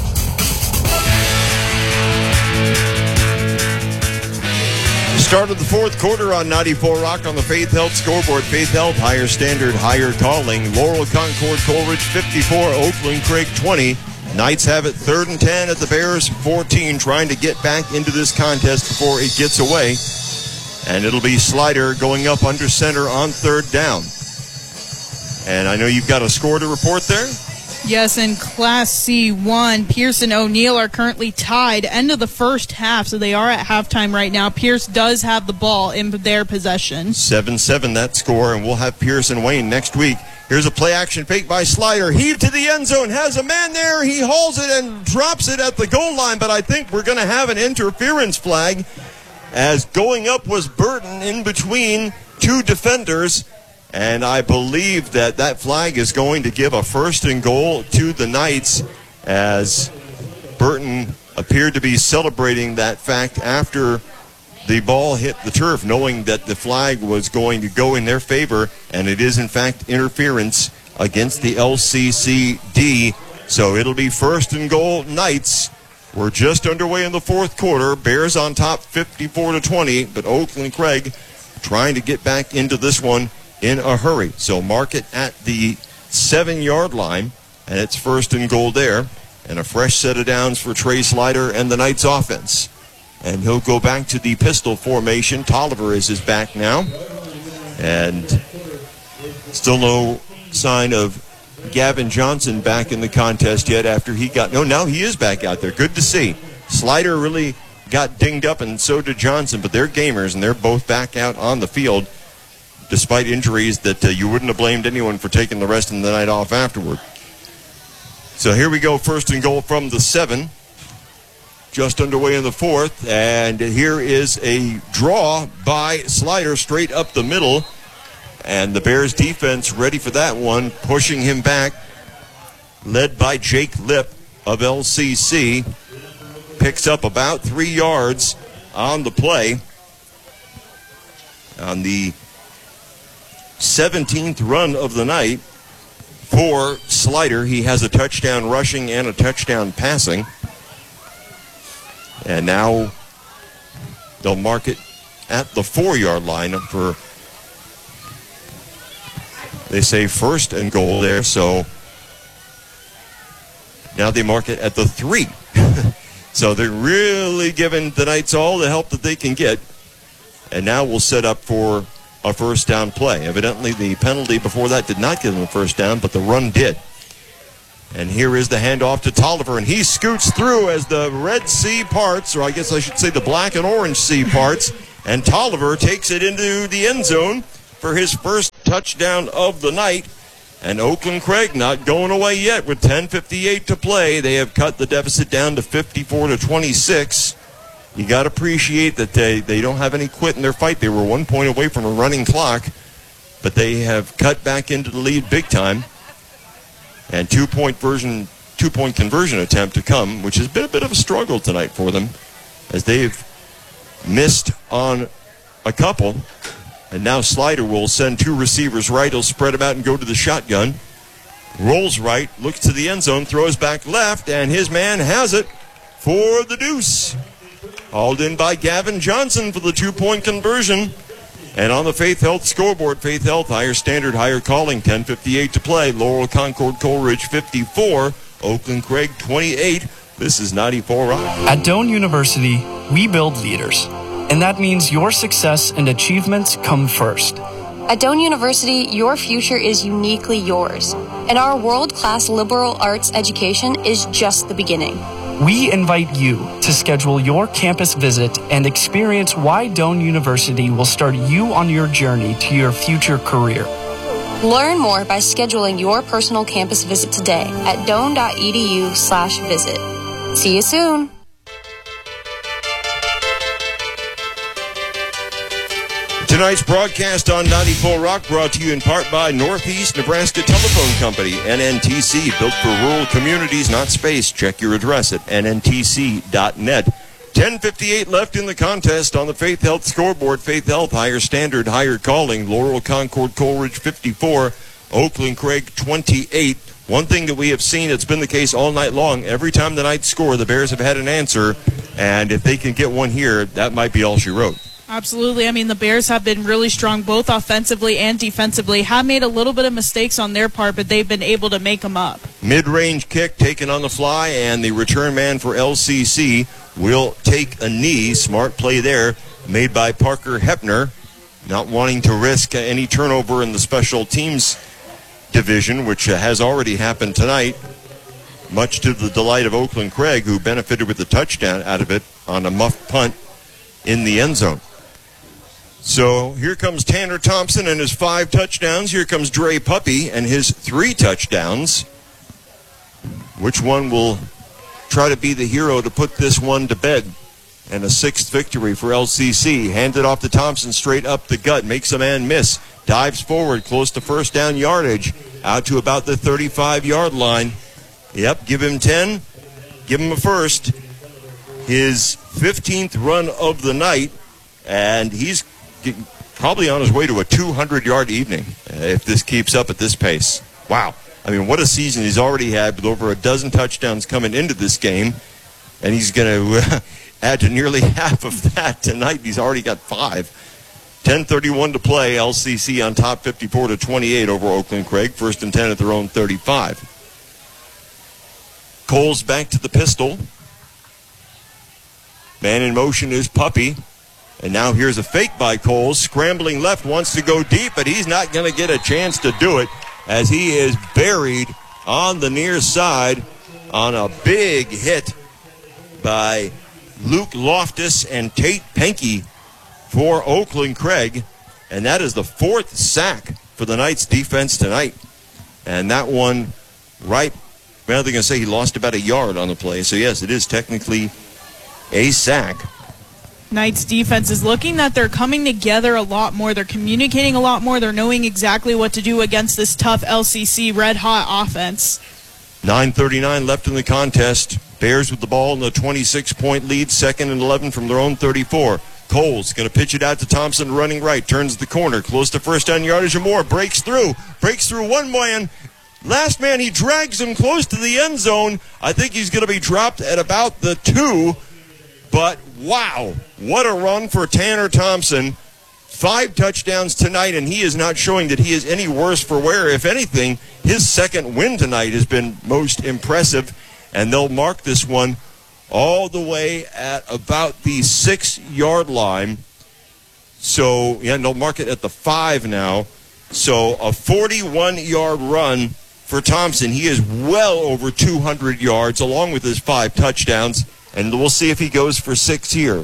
Start of the fourth quarter on 94 Rock on the Faith Health scoreboard. Faith Health, higher standard, higher calling. Laurel Concord Coleridge 54, Oakland Craig 20. Knights have it 3rd and 10 at the Bears 14, trying to get back into this contest before it gets away. And it'll be Slider going up under center on 3rd down. And I know you've got a score to report there. Yes, in Class C1, Pierce and O'Neill are currently tied end of the first half, so they are at halftime right now. Pierce does have the ball in their possession. 7-7 that score, and we'll have Pierce and Wayne next week. Here's a play-action fake by Slider. Heave to the end zone, has a man there. He hauls it and drops it at the goal line, but I think we're going to have an interference flag as going up was Burton in between two defenders. And I believe that flag is going to give a 1st and goal to the Knights, as Burton appeared to be celebrating that fact after the ball hit the turf, knowing that the flag was going to go in their favor, and it is in fact interference against the LCCD. So it'll be 1st and goal Knights. We're just underway in the fourth quarter. Bears on top 54-20, but Oakland Craig trying to get back into this one in a hurry. So mark it at the 7-yard line, and it's 1st and goal there. And a fresh set of downs for Trey Slider and the Knights offense. And he'll go back to the pistol formation. Tolliver is his back now. And still no sign of Gavin Johnson back in the contest yet after he got... No, now he is back out there. Good to see. Slider really got dinged up, and so did Johnson, but they're gamers, and they're both back out on the field, despite injuries that you wouldn't have blamed anyone for taking the rest of the night off afterward. So here we go, 1st and goal from the 7. Just underway in the fourth, and here is a draw by Slider straight up the middle, and the Bears defense ready for that one, pushing him back, led by Jake Lipp of LCC. Picks up about 3 yards on the play. On the 17th run of the night for Slider. He has a touchdown rushing and a touchdown passing. And now they'll mark it at the 4-yard line for, they say, first and goal there. So now they mark it at the 3. So they're really giving the Knights all the help that they can get. And now we'll set up for a first down play. Evidently, the penalty before that did not give them a first down, but the run did. And here is the handoff to Tolliver, and he scoots through as the Red Sea parts, or I guess I should say the black and orange sea parts, and Tolliver takes it into the end zone for his first touchdown of the night. And Oakland Craig not going away yet with 10:58 to play. They have cut the deficit down to 54-26. You got to appreciate that they don't have any quit in their fight. They were 1 point away from a running clock, but they have cut back into the lead big time. And two-point conversion attempt to come, which has been a bit of a struggle tonight for them, as they've missed on a couple. And now Slider will send 2 receivers right. He'll spread them out and go to the shotgun. Rolls right, looks to the end zone, throws back left, and his man has it for the deuce. Hauled in by Gavin Johnson for the 2-point conversion. And on the Faith Health scoreboard, Faith Health, higher standard, higher calling, 10:58 to play. Laurel Concord Coleridge 54, Oakland Craig 28. This is 94 Rock. At Doane University, we build leaders. And that means your success and achievements come first. At Doane University, your future is uniquely yours. And our world-class liberal arts education is just the beginning. We invite you to schedule your campus visit and experience why Doane University will start you on your journey to your future career. Learn more by scheduling your personal campus visit today at doane.edu/visit. See you soon. Tonight's broadcast on 94 Rock brought to you in part by Northeast Nebraska Telephone Company, NNTC, built for rural communities, not space. Check your address at nntc.net. 10:58 left in the contest on the Faith Health scoreboard. Faith Health, higher standard, higher calling. Laurel Concord Coleridge 54, Oakland Craig 28. One thing that we have seen, it's been the case all night long, every time the Knights score, the Bears have had an answer, and if they can get one here, that might be all she wrote. Absolutely. I mean, the Bears have been really strong both offensively and defensively. Have made a little bit of mistakes on their part, but they've been able to make them up. Mid-range kick taken on the fly, and the return man for LCC will take a knee. Smart play there made by Parker Hepner, not wanting to risk any turnover in the special teams division, which has already happened tonight, much to the delight of Oakland Craig, who benefited with the touchdown out of it on a muffed punt in the end zone. So here comes Tanner Thompson and his 5 touchdowns. Here comes Dre Puppy and his 3 touchdowns. Which one will try to be the hero to put this one to bed? And a 6th victory for LCC. Handed off to Thompson straight up the gut. Makes a man miss. Dives forward close to first down yardage. Out to about the 35-yard line. Yep, give him 10. Give him a first. His 15th run of the night. And he's probably on his way to a 200-yard evening if this keeps up at this pace. Wow. I mean, what a season he's already had with over a dozen touchdowns coming into this game. And he's going to add to nearly half of that tonight. He's already got 5. 10:31 to play. LCC on top 54-28 over Oakland Craig. 1st and 10 at their own 35. Coles back to the pistol. Man in motion is Puppy. And now here's a fake by Coles. Scrambling left, wants to go deep, but he's not going to get a chance to do it as he is buried on the near side on a big hit by Luke Loftus and Tate Penke for Oakland Craig. And that is the 4th sack for the Knights defense tonight. And that one right, well, they're going to say he lost about a yard on the play. So, yes, it is technically a sack. Knights defense is looking that they're coming together a lot more. They're communicating a lot more. They're knowing exactly what to do against this tough LCC red-hot offense. 9:39 left in the contest. Bears with the ball in the 26-point lead, 2nd and 11 from their own 34. Coles going to pitch it out to Thompson, running right, turns the corner, close to first down yardage or more, breaks through one man. Last man, he drags him close to the end zone. I think he's going to be dropped at about the 2. But, wow, what a run for Tanner Thompson. 5 touchdowns tonight, and he is not showing that he is any worse for wear. If anything, his second win tonight has been most impressive, and they'll mark this one all the way at about the 6-yard line. So, yeah, they'll mark it at the 5 now. So a 41-yard run for Thompson. He is well over 200 yards, along with his 5 touchdowns. And we'll see if he goes for 6 here.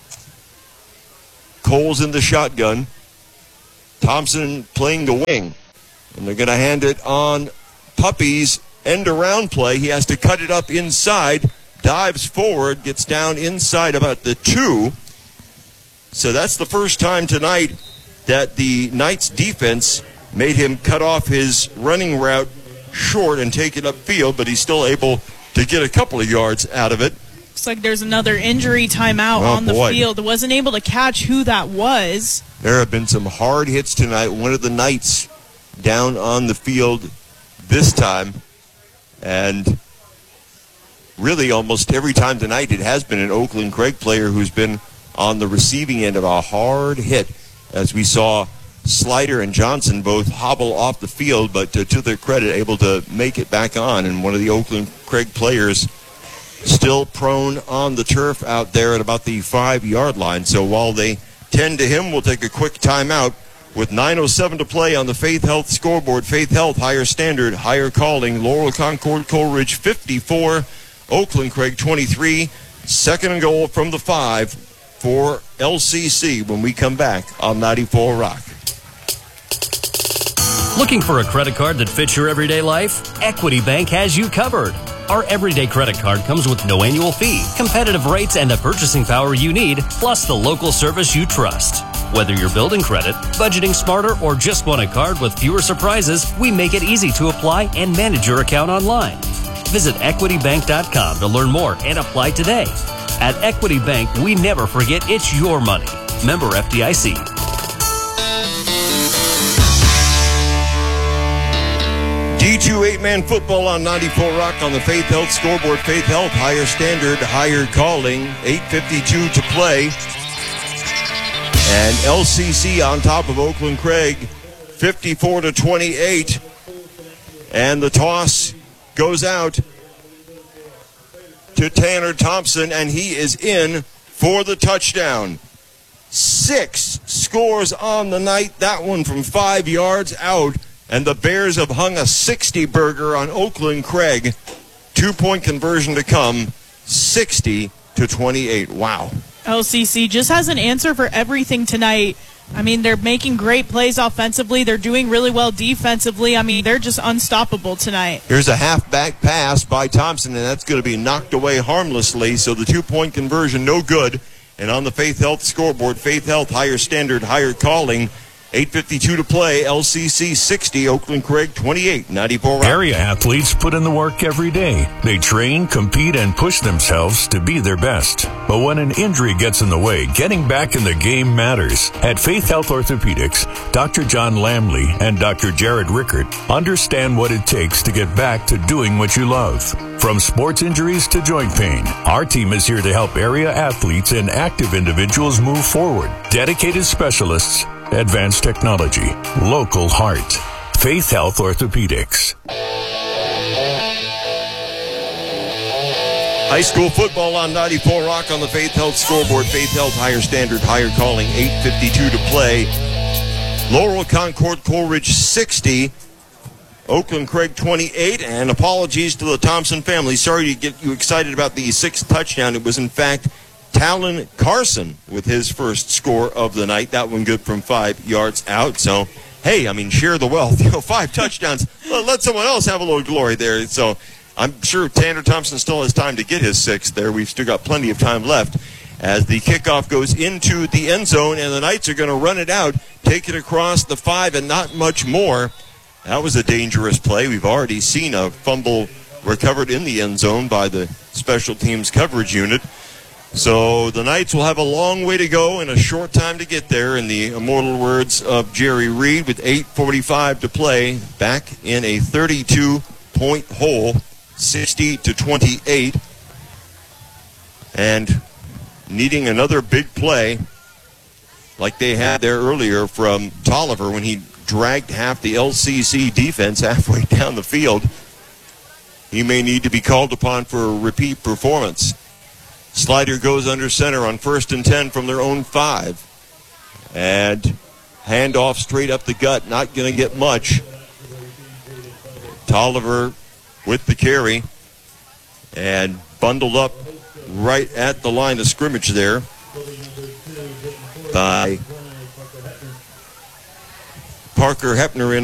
Cole's in the shotgun. Thompson playing the wing. And they're going to hand it on Puppy's end-around play. He has to cut it up inside, dives forward, gets down inside about the 2. So that's the first time tonight that the Knights defense made him cut off his running route short and take it upfield, but he's still able to get a couple of yards out of it. Looks like there's another injury timeout on the field. Wasn't able to catch who that was. There have been some hard hits tonight. One of the Knights down on the field this time. And really almost every time tonight it has been an Oakland Craig player who's been on the receiving end of a hard hit, as we saw Slider and Johnson both hobble off the field, but to their credit, able to make it back on. And one of the Oakland Craig players still prone on the turf out there at about the 5-yard line. So while they tend to him, we'll take a quick timeout with 9:07 to play on the Faith Health scoreboard. Faith Health, higher standard, higher calling. Laurel Concord Coleridge 54, Oakland Craig 23. Second and goal from the 5 for LCC when we come back on 94 Rock. Looking for a credit card that fits your everyday life? Equity Bank has you covered. Our everyday credit card comes with no annual fee, competitive rates, and the purchasing power you need, plus the local service you trust. Whether you're building credit, budgeting smarter, or just want a card with fewer surprises, we make it easy to apply and manage your account online. Visit equitybank.com to learn more and apply today. At Equity Bank, we never forget it's your money. Member FDIC. D2 8-man football on 94 Rock on the Faith Health scoreboard. Faith Health, higher standard, higher calling. 8:52 to play. And LCC on top of Oakland Craig, 54-28. And the toss goes out to Tanner Thompson, and he is in for the touchdown. 6 scores on the night. That one from 5 yards out. And the Bears have hung a 60-burger on Oakland Craig. 2-point conversion to come, 60-28. Wow. LCC just has an answer for everything tonight. I mean, they're making great plays offensively. They're doing really well defensively. I mean, they're just unstoppable tonight. Here's a halfback pass by Thompson, and that's going to be knocked away harmlessly. So the 2-point conversion, no good. And on the Faith Health scoreboard, Faith Health, higher standard, higher calling. 8:52 to play. LCC 60, Oakland Craig 28, 94 Rock. Area athletes put in the work every day. They train, compete, and push themselves to be their best. But when an injury gets in the way, getting back in the game matters. At Faith Health Orthopedics, Dr. John Lamley and Dr. Jared Rickert understand what it takes to get back to doing what you love. From sports injuries to joint pain, our team is here to help area athletes and active individuals move forward. Dedicated specialists, advanced technology, local heart. Faith Health Orthopedics. High school football on 94 Rock on the Faith Health scoreboard. Faith Health, higher standard, higher calling. 8:52 to play. Laurel Concord Coleridge 60. Oakland Craig 28. And apologies to the Thompson family. Sorry to get you excited about the 6th touchdown. It was, in fact, Talon Carson with his first score of the night. That one good from 5 yards out. So, hey, I mean, share the wealth. 5 touchdowns. Let someone else have a little glory there. So I'm sure Tanner Thompson still has time to get his 6th there. We've still got plenty of time left as the kickoff goes into the end zone, and the Knights are going to run it out, take it across the 5, and not much more. That was a dangerous play. We've already seen a fumble recovered in the end zone by the special teams coverage unit. So the Knights will have a long way to go and a short time to get there, in the immortal words of Jerry Reed, with 8:45 to play, back in a 32-point hole, 60-28. And needing another big play like they had there earlier from Tolliver when he dragged half the LCC defense halfway down the field. He may need to be called upon for a repeat performance. Slider goes under center on 1st and 10 from their own 5. And handoff straight up the gut, not going to get much. Tolliver with the carry and bundled up right at the line of scrimmage there by Parker Hepner in